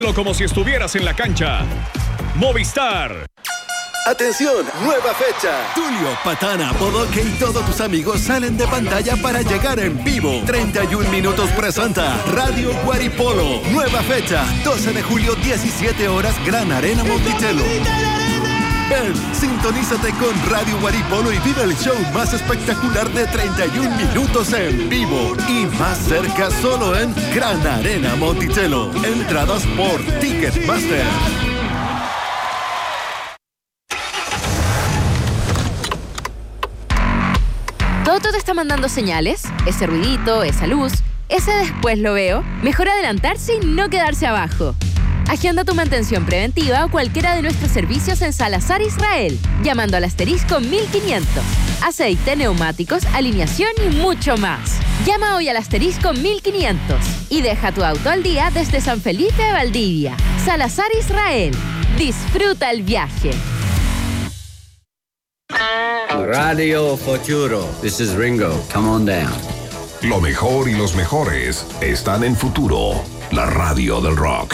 Como si estuvieras en la cancha. Movistar. ¡Atención! ¡Nueva fecha! Tulio, Patana, Bodoque y todos tus amigos salen de pantalla para llegar en vivo. 31 Minutos presenta Radio Guaripolo. Nueva fecha, 12 de julio, 17 horas, Gran Arena Monticello. Ven, sintonízate con Radio Guaripolo y vive el show más espectacular de 31 minutos en vivo. Y más cerca solo en Gran Arena Monticello. Entradas por Ticketmaster. ¿Toto te está mandando señales? Ese ruidito, esa luz, ese después lo veo. Mejor adelantarse y no quedarse abajo. Agenda tu mantención preventiva o cualquiera de nuestros servicios en Salazar Israel, llamando al asterisco 1500. Aceite, neumáticos, alineación y mucho más. Llama hoy al asterisco 1500 y deja tu auto al día desde San Felipe de Valdivia. Salazar Israel. Disfruta el viaje. Radio Futuro. This is Ringo. Come on down. Lo mejor y los mejores están en Futuro, la radio del rock.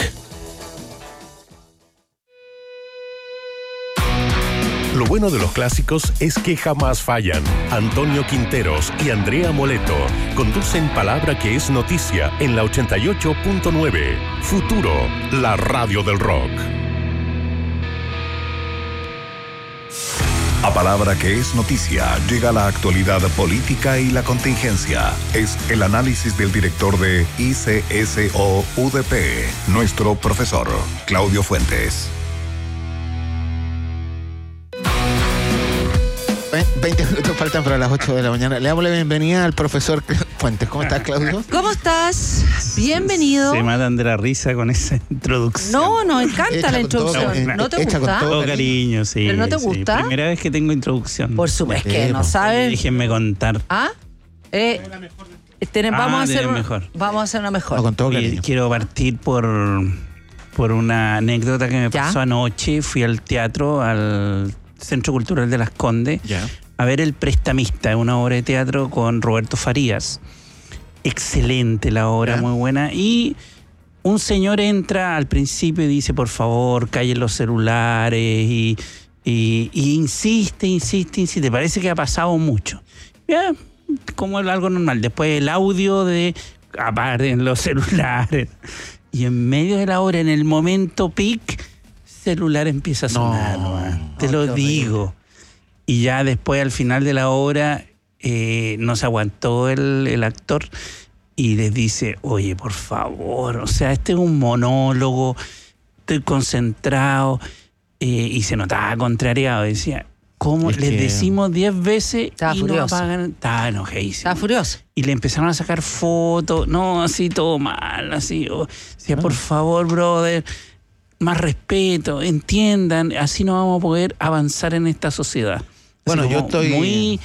Lo bueno de los clásicos es que jamás fallan. Antonio Quinteros y Andrea Moleto conducen Palabra que es noticia en la 88.9. Futuro, la radio del rock. A Palabra que es noticia llega la actualidad política y la contingencia. Es el análisis del director de ICSO UDP, nuestro profesor Claudio Fuentes. 20 minutos faltan para las 8 de la mañana. Le damos la bienvenida al profesor Fuentes. ¿Cómo estás, Claudio? ¿Cómo estás? Bienvenido. Se matan de la risa con esa introducción. No, nos encanta la introducción. ¿No te gusta? Con todo cariño, sí. ¿Pero no te gusta? Primera vez que tengo introducción. Por supuesto que no sabes. Déjenme contar. ¿Ah? Vamos a hacer una mejor. No, con todo cariño. Quiero partir por una anécdota que me pasó anoche. Fui al teatro, al Centro Cultural de Las Condes, a ver El Prestamista, una obra de teatro con Roberto Farías. Excelente la obra, muy buena. Y un señor entra al principio y dice, por favor, callen los celulares, y insiste. Parece que ha pasado mucho. Ya, como algo normal. Después el audio de apaguen los celulares. Y en medio de la obra, en el momento peak, celular empieza a sonar, te lo digo. Y ya después, al final de la obra, no se aguantó el actor y les dice, oye, por favor, o sea, este es un monólogo, estoy concentrado, y se notaba contrariado. Decía, ¿cómo les decimos 10 veces y no apagan? Estaba enojadísimo. Estaba furioso. Y le empezaron a sacar fotos, no, así todo mal, así. Decía, por favor, brother, más respeto, entiendan, así no vamos a poder avanzar en esta sociedad. Bueno, yo estoy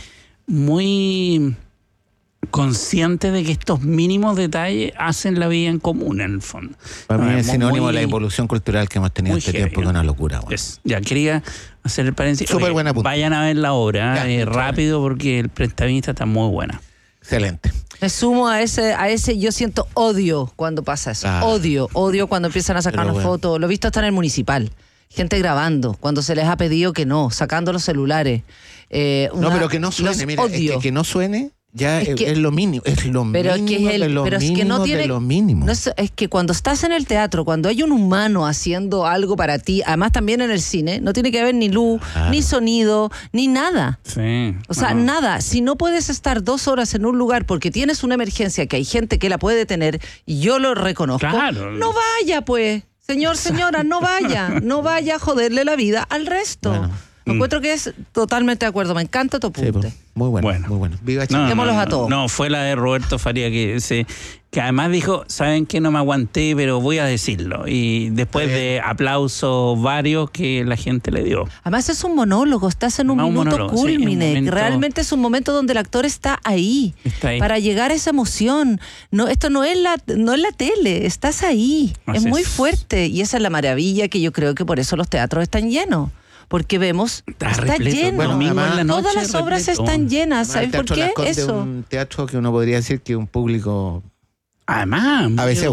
muy consciente de que estos mínimos detalles hacen la vida en común, en el fondo. Para mí es sinónimo de la evolución cultural que hemos tenido este tiempo, que es una locura. Bueno. Ya quería hacer el paréntesis. Súper buena punta. Vayan a ver la obra rápido, porque El Prestamista está muy buena. Excelente. Me sumo a ese, yo siento odio cuando pasa eso. Odio cuando empiezan a sacar las fotos. Lo he visto hasta en el municipal. Gente grabando, cuando se les ha pedido que no, sacando los celulares. Pero que no suene, mira, que no suene ya es lo mínimo, es lo mínimo de lo mínimo. Es que cuando estás en el teatro, cuando hay un humano haciendo algo para ti, además también en el cine, no tiene que haber ni luz, ni sonido, ni nada. Sí. O sea, nada. Si no puedes estar 2 horas en un lugar porque tienes una emergencia, que hay gente que la puede tener, y yo lo reconozco, no vaya pues. Señora, no vaya a joderle la vida al resto. Bueno. Encuentro que es totalmente de acuerdo. Me encanta tu apunte. Sí, muy bueno. Viva Chiquémoslos a todos. No, fue la de Roberto Faría que además dijo, ¿saben qué? No me aguanté, pero voy a decirlo. Y después de aplausos varios que la gente le dio. Además es un monólogo, estás en un minuto culmine. Sí, realmente es un momento donde el actor está ahí. Para llegar a esa emoción. No, esto no es la tele, estás ahí. Es muy fuerte. Y esa es la maravilla, que yo creo que por eso los teatros están llenos. Porque vemos, está lleno. Bueno, además, en la noche, todas las obras están llenas. ¿Sabes por qué? Eso. Un teatro que uno podría decir que un público Además,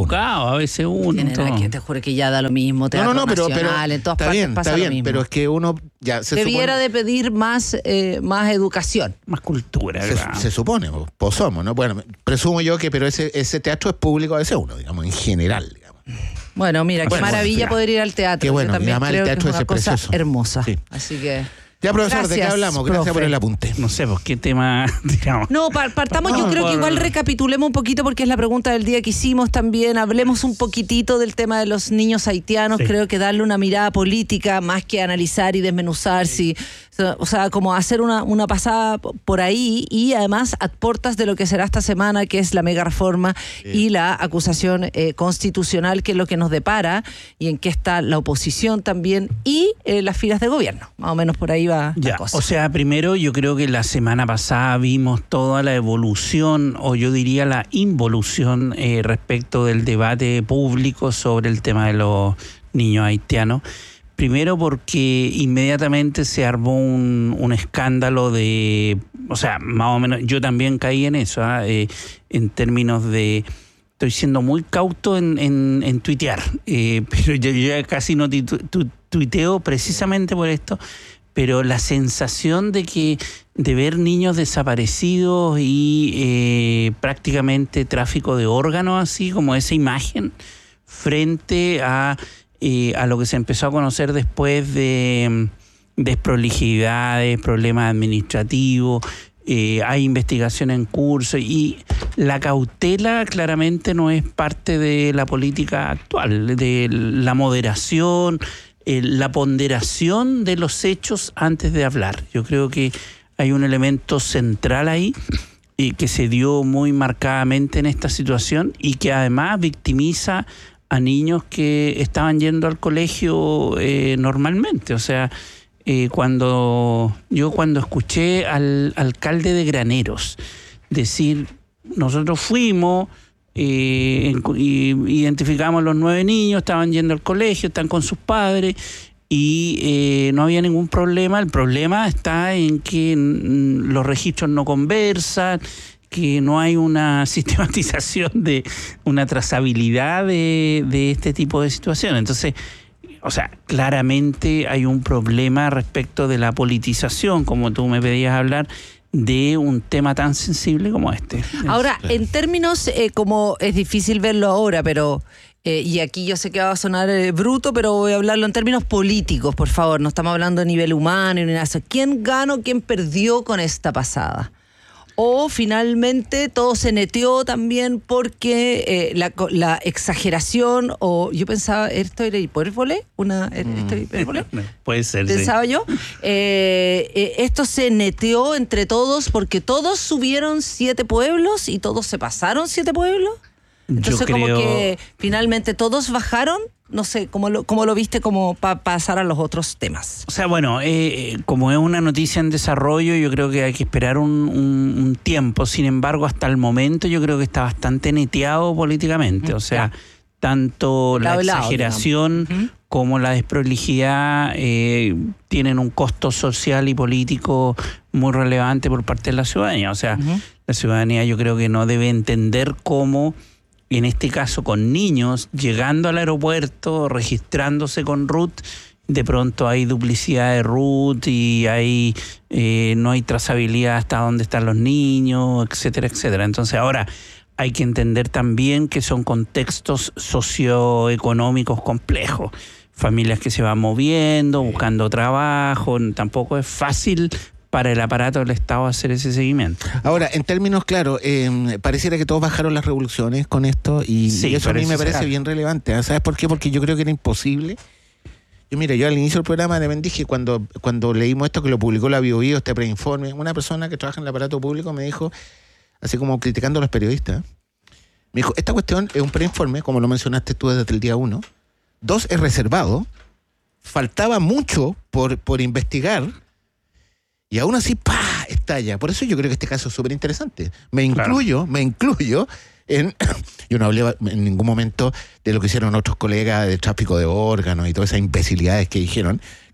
ABC1. Te juro que ya da lo mismo. Teatro Nacional, en todas partes pasa lo mismo. Pero es que uno ya se debiera de pedir más educación. Más cultura. Se supone, pues somos, ¿no? Bueno, presumo yo que pero ese teatro es público ABC1, digamos, en general, digamos. Bueno, mira, qué maravilla poder ir al teatro. Qué bueno, yo también creo que es una cosa precioso. hermosa. Sí. Así que... Ya, profesor, ¿de qué hablamos? Gracias por el apunte. No sé, pues qué tema, digamos. No, partamos, yo creo que igual recapitulemos un poquito porque es la pregunta del día que hicimos también. Hablemos un poquitito del tema de los niños haitianos. Sí. Creo que darle una mirada política más que analizar y desmenuzar o sea, como hacer una pasada por ahí y además a puertas de lo que será esta semana, que es la mega reforma y la acusación constitucional, que es lo que nos depara y en qué está la oposición también y las filas de gobierno. Más o menos por ahí va la cosa. O sea, primero yo creo que la semana pasada vimos toda la evolución, o yo diría la involución respecto del debate público sobre el tema de los niños haitianos. Primero porque inmediatamente se armó un escándalo o sea, más o menos, yo también caí en eso, en términos de, estoy siendo muy cauto en tuitear, pero yo ya casi no tuiteo precisamente por esto, pero la sensación de ver niños desaparecidos y prácticamente tráfico de órganos, así como esa imagen, frente a lo que se empezó a conocer después de desprolijidades, problemas administrativos, hay investigación en curso y la cautela claramente no es parte de la política actual, de la moderación, la ponderación de los hechos antes de hablar. Yo creo que hay un elemento central ahí que se dio muy marcadamente en esta situación y que además victimiza a niños que estaban yendo al colegio normalmente. O sea, cuando escuché al alcalde de Graneros decir, nosotros fuimos, identificamos los 9 niños, estaban yendo al colegio, están con sus padres y no había ningún problema. El problema está en que los registros no conversan, que no hay una sistematización de una trazabilidad de este tipo de situaciones. Entonces, o sea, claramente hay un problema respecto de la politización, como tú me pedías hablar, de un tema tan sensible como este. Ahora, en términos, como es difícil verlo ahora, pero... y aquí yo sé que va a sonar bruto, pero voy a hablarlo en términos políticos, por favor. No estamos hablando a nivel humano ni nada. ¿Quién ganó, quién perdió con esta pasada? O finalmente todo se neteó también porque la exageración, o yo pensaba, ¿esto era hipérbole? Puede ser, pensaba yo. Esto se neteó entre todos porque todos subieron 7 pueblos y todos se pasaron 7 pueblos. Entonces como que finalmente todos bajaron. No sé, ¿cómo lo viste como para pasar a los otros temas? O sea, bueno, como es una noticia en desarrollo, yo creo que hay que esperar un tiempo. Sin embargo, hasta el momento yo creo que está bastante neteado políticamente. O sea, tanto la exageración como la desprolijidad tienen un costo social y político muy relevante por parte de la ciudadanía. O sea, la ciudadanía yo creo que no debe entender cómo... en este caso con niños, llegando al aeropuerto, registrándose con RUT, de pronto hay duplicidad de RUT y no hay trazabilidad hasta dónde están los niños, etcétera, etcétera. Entonces ahora hay que entender también que son contextos socioeconómicos complejos. Familias que se van moviendo, buscando trabajo, tampoco es fácil para el aparato del Estado hacer ese seguimiento. Ahora, en términos claros, pareciera que todos bajaron las revoluciones con esto y eso a mí me parece bien relevante. ¿Sabes por qué? Porque yo creo que era imposible. Yo al inicio del programa también dije, cuando leímos esto, que lo publicó la BioBio, este preinforme, una persona que trabaja en el aparato público me dijo, así como criticando a los periodistas, me dijo, esta cuestión es un preinforme, como lo mencionaste tú desde el día 1, 2 es reservado, faltaba mucho por investigar, y aún así, estalla. Por eso yo creo que este caso es súper interesante. Me incluyo en... Yo no hablé en ningún momento de lo que hicieron otros colegas de tráfico de órganos y todas esas imbecilidades que dijeron,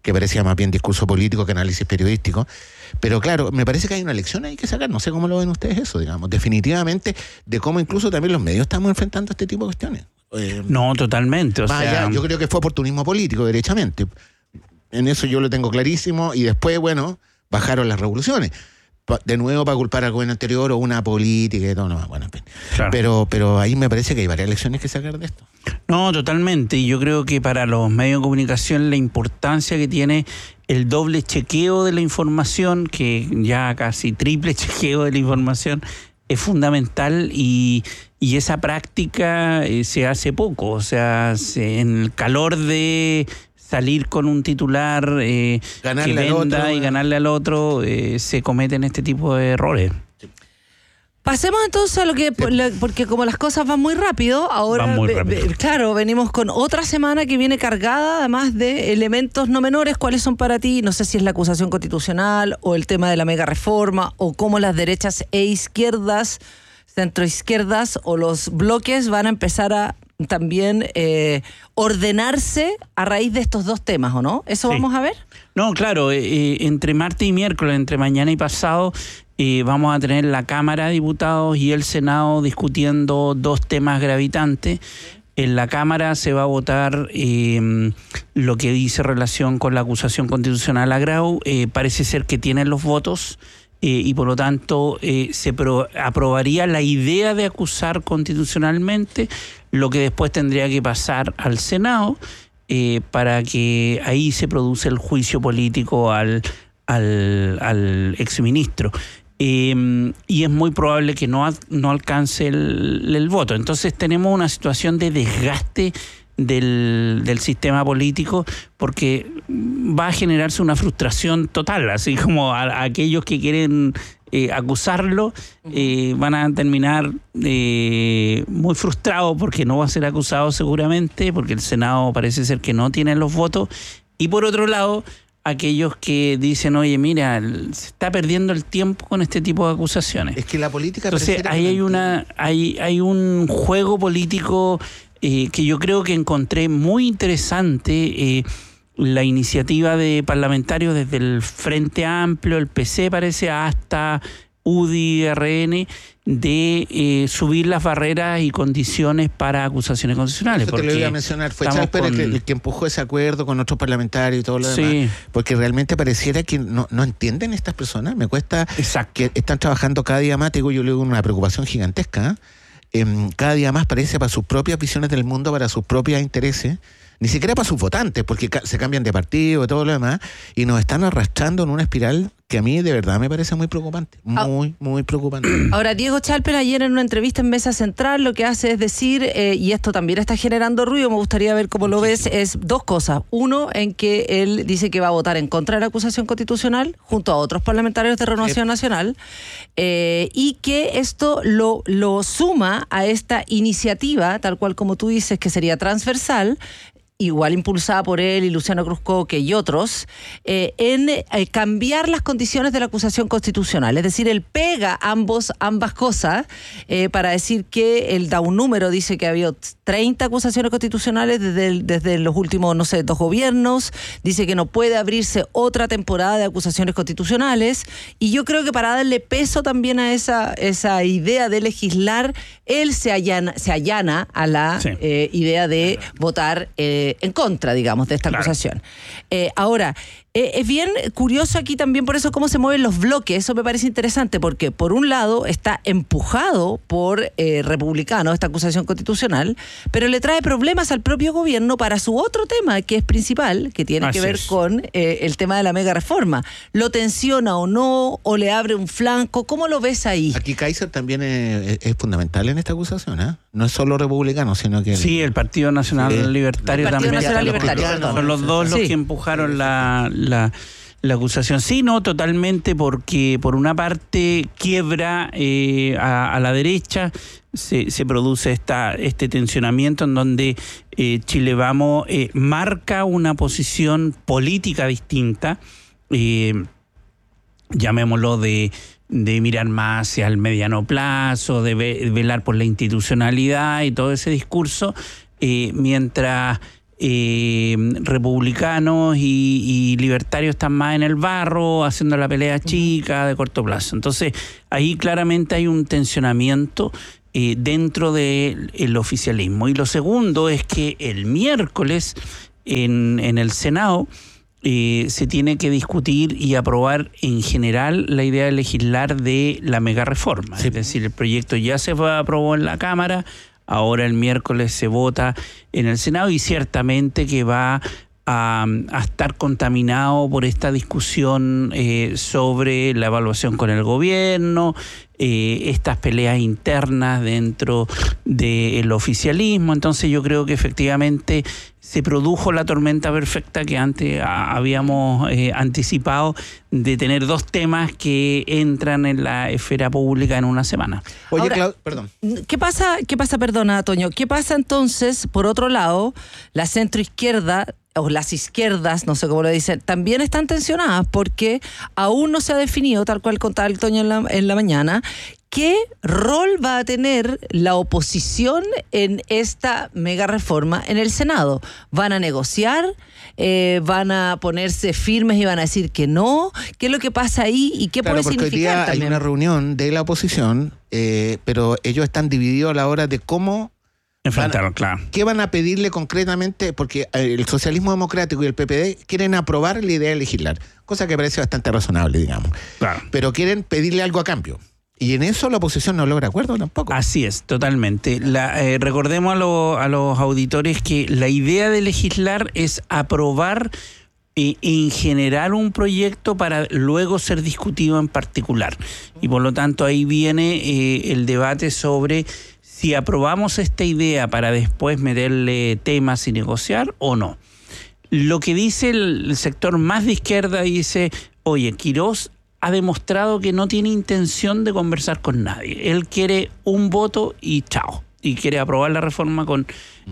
que parecía más bien discurso político que análisis periodístico. Pero claro, me parece que hay una lección ahí que sacar. No sé cómo lo ven ustedes eso, digamos. Definitivamente, de cómo incluso también los medios estamos enfrentando este tipo de cuestiones. No, totalmente. Allá, yo creo que fue oportunismo político, derechamente. En eso yo lo tengo clarísimo. Y después, bueno, bajaron las revoluciones. De nuevo para culpar al gobierno anterior o una política y todo, no, bueno, claro. Pero ahí me parece que hay varias lecciones que sacar de esto. No, totalmente. Y yo creo que para los medios de comunicación la importancia que tiene el doble chequeo de la información, que ya casi triple chequeo de la información, es fundamental y esa práctica se hace poco. O sea, en el calor de salir con un titular que venda y ganarle al otro, se cometen este tipo de errores. Pasemos entonces a lo que, porque como las cosas van muy rápido, ahora claro, venimos con otra semana que viene cargada además de elementos no menores. ¿Cuáles son para ti? No sé si es la acusación constitucional o el tema de la mega reforma o cómo las derechas e izquierdas, centroizquierdas o los bloques van a empezar a también ordenarse a raíz de estos dos temas, ¿o no? ¿Eso vamos a ver? No, claro, entre martes y miércoles, entre mañana y pasado, vamos a tener la Cámara de Diputados y el Senado discutiendo dos temas gravitantes. En la Cámara se va a votar lo que dice relación con la acusación constitucional a Grau. Parece ser que tienen los votos. Y por lo tanto se aprobaría la idea de acusar constitucionalmente, lo que después tendría que pasar al Senado para que ahí se produce el juicio político al exministro. Y es muy probable que no alcance el voto. Entonces tenemos una situación de desgaste del sistema político, porque va a generarse una frustración total, así como a aquellos que quieren acusarlo van a terminar muy frustrados porque no va a ser acusado seguramente, porque el Senado parece ser que no tiene los votos, y por otro lado aquellos que dicen, oye, mira, se está perdiendo el tiempo con este tipo de acusaciones. Es que la política... Entonces ahí hay un juego político que yo creo que encontré muy interesante. La iniciativa de parlamentarios desde el Frente Amplio, el PC parece, hasta UDI, RN, de subir las barreras y condiciones para acusaciones constitucionales. Eso te lo iba a mencionar, fue Chávez Pérez el que empujó ese acuerdo con otros parlamentarios y todo lo demás, porque realmente pareciera que no entienden estas personas. Me cuesta. Exacto. Que están trabajando cada día más, digo, yo le digo una preocupación gigantesca, cada día más parece para sus propias visiones del mundo, para sus propios intereses, ni siquiera para sus votantes, porque se cambian de partido y todo lo demás, y nos están arrastrando en una espiral que a mí de verdad me parece muy preocupante, muy preocupante. Ahora, Diego Chalper ayer en una entrevista en Mesa Central lo que hace es decir, y esto también está generando ruido, me gustaría ver cómo lo ves, es dos cosas. Uno, en que él dice que va a votar en contra de la acusación constitucional junto a otros parlamentarios de Renovación Nacional, y que esto lo suma a esta iniciativa, tal cual como tú dices, que sería transversal, igual impulsada por él y Luciano Cruzcoque y otros, en cambiar las condiciones de la acusación constitucional. Es decir, él pega ambas cosas para decir que él da un número, dice que ha habido 30 acusaciones constitucionales desde los últimos, 2 gobiernos, dice que no puede abrirse otra temporada de acusaciones constitucionales, y yo creo que para darle peso también a esa idea de legislar, él se allana a la idea de votar en contra, digamos, de esta acusación. Ahora, es bien curioso aquí también por eso cómo se mueven los bloques. Eso me parece interesante porque por un lado está empujado por republicanos esta acusación constitucional, pero le trae problemas al propio gobierno para su otro tema que es principal, que tiene que ver con el tema de la mega reforma. ¿Lo tensiona o no? ¿O le abre un flanco? ¿Cómo lo ves ahí? Aquí Kaiser también es fundamental en esta acusación, ¿eh? No es solo republicano, sino que... Sí, el Partido Nacional Libertario también. Son los dos los que empujaron la acusación. Sí, no, totalmente, porque por una parte quiebra a la derecha, se produce este tensionamiento en donde Chile Vamos marca una posición política distinta, llamémoslo de mirar más hacia el mediano plazo, de velar por la institucionalidad y todo ese discurso, mientras republicanos y libertarios están más en el barro, haciendo la pelea chica de corto plazo. Entonces, ahí claramente hay un tensionamiento dentro del oficialismo. Y lo segundo es que el miércoles en el Senado se tiene que discutir y aprobar en general la idea de legislar de la mega reforma. Sí. Es decir, el proyecto ya se aprobó en la Cámara, ahora el miércoles se vota en el Senado y ciertamente que va a estar contaminado por esta discusión sobre la evaluación con el gobierno, estas peleas internas dentro del oficialismo. Entonces yo creo que efectivamente se produjo la tormenta perfecta que antes habíamos anticipado, de tener dos temas que entran en la esfera pública en una semana. Oye, ahora, perdón. ¿Qué pasa, perdona, Toño? ¿Qué pasa entonces, por otro lado, la centroizquierda o las izquierdas, no sé cómo lo dicen, también están tensionadas porque aún no se ha definido, tal cual contaba el Toño en la mañana, qué rol va a tener la oposición en esta mega reforma en el Senado? ¿Van a negociar? ¿Van a ponerse firmes y van a decir que no? ¿Qué es lo que pasa ahí y qué puede significar? Hoy día también hay una reunión de la oposición, pero ellos están divididos a la hora de cómo enfrentarlo, claro. ¿Qué van a pedirle concretamente? Porque el socialismo democrático y el PPD quieren aprobar la idea de legislar, cosa que parece bastante razonable, digamos. Claro. Pero quieren pedirle algo a cambio. Y en eso la oposición no logra acuerdo tampoco. Así es, totalmente. Recordemos a los auditores que la idea de legislar es aprobar en general un proyecto para luego ser discutido en particular. Y por lo tanto ahí viene el debate sobre si aprobamos esta idea para después meterle temas y negociar o no. Lo que dice el sector más de izquierda dice, oye, Quirós ha demostrado que no tiene intención de conversar con nadie. Él quiere un voto y chao. Y quiere aprobar la reforma con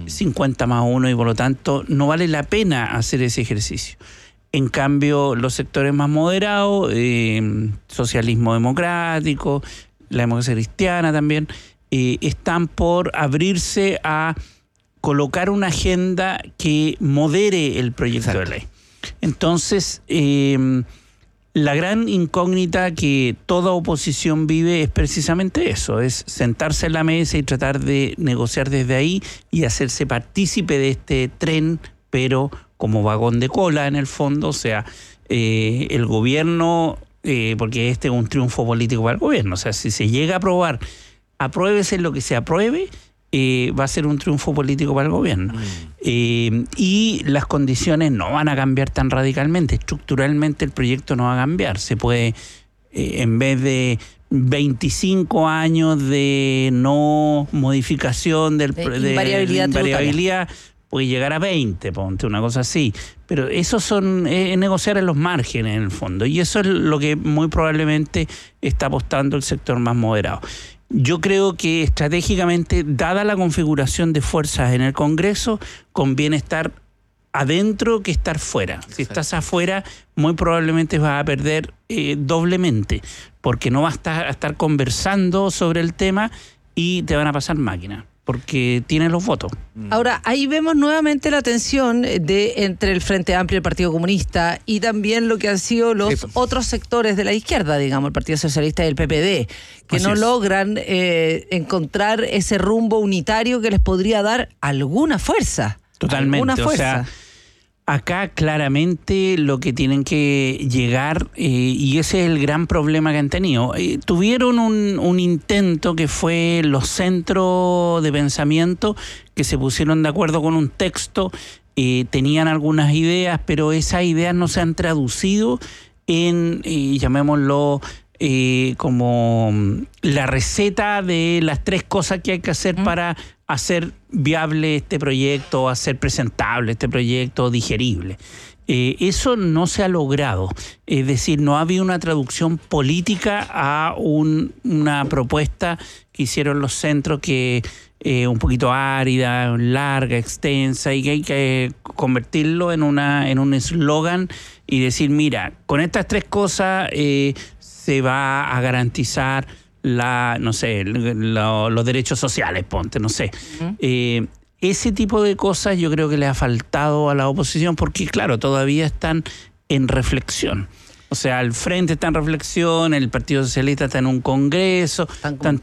50+1 y por lo tanto no vale la pena hacer ese ejercicio. En cambio, los sectores más moderados, socialismo democrático, la democracia cristiana también, están por abrirse a colocar una agenda que modere el proyecto de ley. Entonces, la gran incógnita que toda oposición vive es precisamente eso, es sentarse en la mesa y tratar de negociar desde ahí y hacerse partícipe de este tren, pero como vagón de cola en el fondo, o sea, el gobierno, porque este es un triunfo político para el gobierno, o sea, si se llega a aprobar, apruébese lo que se apruebe, va a ser un triunfo político para el gobierno. Y las condiciones no van a cambiar tan radicalmente. Estructuralmente el proyecto no va a cambiar. Se puede, en vez de 25 años de no modificación de invariabilidad, puede llegar a 20, ponte una cosa así. Pero eso son negociar en los márgenes en el fondo. Y eso es lo que muy probablemente está apostando el sector más moderado. Yo creo que estratégicamente, dada la configuración de fuerzas en el Congreso, conviene estar adentro que estar fuera. Si estás afuera, muy probablemente vas a perder doblemente, porque no vas a estar conversando sobre el tema y te van a pasar máquina, porque tienen los votos. Ahora, ahí vemos nuevamente la tensión entre el Frente Amplio y el Partido Comunista y también lo que han sido los otros sectores de la izquierda, digamos, el Partido Socialista y el PPD, que no logran encontrar ese rumbo unitario que les podría dar alguna fuerza. Totalmente, alguna fuerza. O sea, acá claramente lo que tienen que llegar, y ese es el gran problema que han tenido, tuvieron un intento que fue los centros de pensamiento que se pusieron de acuerdo con un texto, tenían algunas ideas, pero esas ideas no se han traducido en, llamémoslo, como la receta de las 3 cosas que hay que hacer para hacer viable este proyecto, hacer presentable este proyecto, digerible. Eso no se ha logrado. Es decir, no ha habido una traducción política a una propuesta que hicieron los centros que un poquito árida, larga, extensa, y que hay que convertirlo en un eslogan y decir, mira, con estas 3 cosas se va a garantizar los derechos sociales, ponte, no sé. ese tipo de cosas yo creo que le ha faltado a la oposición porque, claro, todavía están en reflexión. O sea, el Frente está en reflexión, el Partido Socialista está en un congreso, están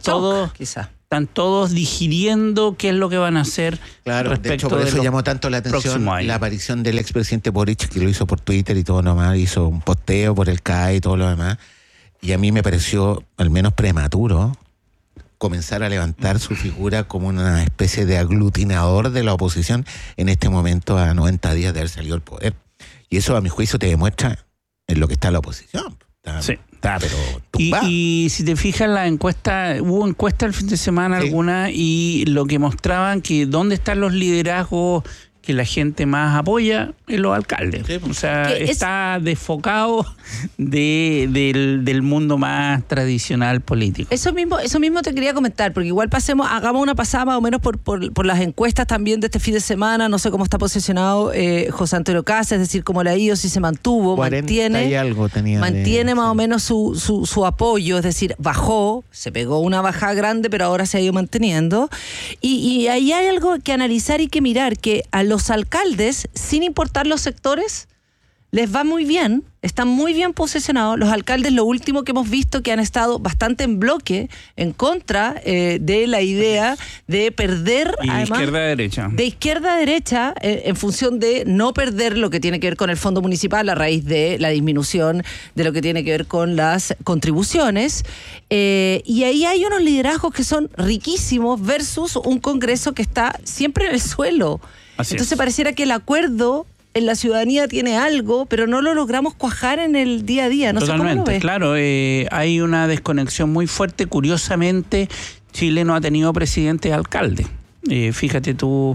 todos digiriendo qué es lo que van a hacer. Claro, de hecho, por eso llamó tanto la atención la aparición del expresidente Boric, que lo hizo por Twitter y todo lo demás, hizo un posteo por el CAE y todo lo demás. Y a mí me pareció, al menos prematuro, comenzar a levantar su figura como una especie de aglutinador de la oposición en este momento a 90 días de haber salido al poder. Y eso, a mi juicio, te demuestra en lo que está la oposición. Está pero y si te fijas en la encuesta, hubo encuesta el fin de semana alguna y lo que mostraban que dónde están los liderazgos que la gente más apoya en los alcaldes. Sí, o sea, está desfocado del mundo más tradicional político. Eso mismo te quería comentar, porque igual hagamos una pasada más o menos por las encuestas también de este fin de semana. No sé cómo está posicionado José Antonio Caz, es decir, cómo le ha ido, si se mantuvo, 40 y algo tenía mantiene más o menos su apoyo, es decir, bajó, se pegó una bajada grande, pero ahora se ha ido manteniendo. Y ahí hay algo que analizar y que mirar, que a los alcaldes, sin importar los sectores, les va muy bien, están muy bien posicionados. Los alcaldes, lo último que hemos visto, que han estado bastante en bloque en contra de la idea de perder, y además, de izquierda a derecha, en función de no perder lo que tiene que ver con el fondo municipal a raíz de la disminución de lo que tiene que ver con las contribuciones. Y ahí hay unos liderazgos que son riquísimos versus un Congreso que está siempre en el suelo. Entonces pareciera que el acuerdo en la ciudadanía tiene algo, pero no lo logramos cuajar en el día a día. No Totalmente, sé cómo lo ves. Claro, hay una desconexión muy fuerte. Curiosamente, Chile no ha tenido presidente y alcalde. Fíjate tú,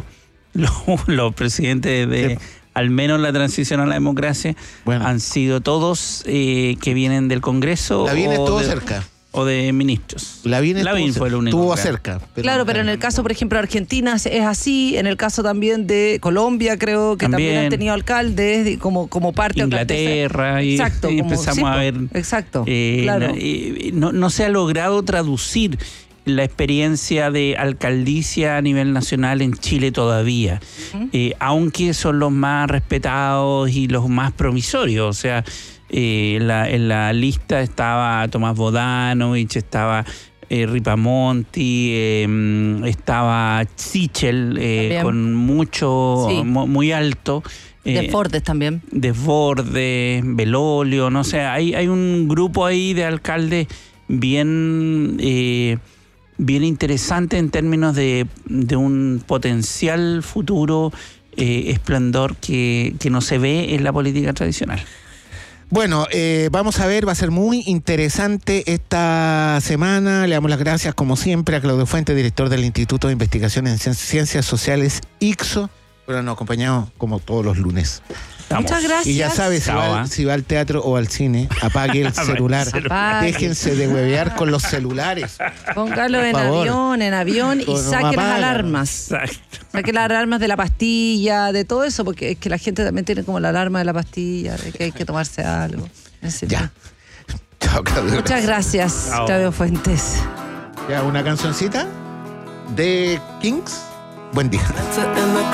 los presidentes de al menos la transición a la democracia han sido todos que vienen del Congreso. La viene todo cerca. O de ministros. Lavín fue el único. Estuvo cerca. Pero en el caso, por ejemplo, de Argentina es así, en el caso también de Colombia, creo que también han tenido alcaldes como parte de Inglaterra. Y empezamos a ver. Exacto. Claro. No se ha logrado traducir la experiencia de alcaldicia a nivel nacional en Chile todavía, aunque son los más respetados y los más promisorios. O sea, en la lista estaba Tomás Bodanovich, estaba Ripamonti, estaba Sichel con mucho, muy alto. Desbordes también. Desbordes, Belolio, no sé, hay un grupo ahí de alcaldes bien interesante en términos de un potencial futuro esplendor que no se ve en la política tradicional. Bueno, vamos a ver, va a ser muy interesante esta semana. Le damos las gracias, como siempre, a Claudio Fuentes, director del Instituto de Investigación en Ciencias Sociales, ICSO, pero nos acompañado como todos los lunes. Muchas gracias. Y ya sabes, si va al teatro o al cine, apague el celular. Déjense de huevear con los celulares. Póngalo en avión y saque las alarmas. Saque las alarmas de la pastilla, de todo eso, porque es que la gente también tiene como la alarma de la pastilla, de que hay que tomarse algo. Ya. Chao, Claudio. Muchas gracias, Claudio Fuentes. Ya, una cancioncita de Kings. Buen día.